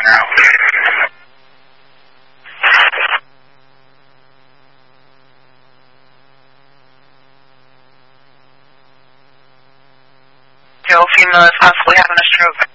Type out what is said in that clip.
now. Your female is possibly having a stroke.